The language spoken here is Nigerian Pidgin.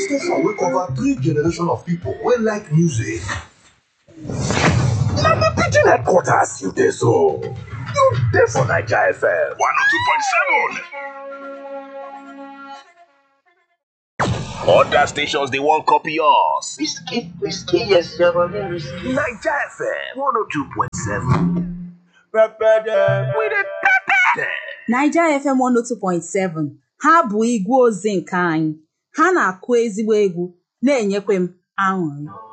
station wey cover 3 generations of people wey like music. Na the Pidgin headquarters you dey so. You dey for Naija FM 102.7. Other stations they won't copy us. Whiskey, yes, you're risky. Naija FM 102.7. With a pepper. Naija FM 102.7 ha bụ igwe ozi nke anyị. Ha na-akụ ezigbo egwu na-enyekwa m aṅụrị.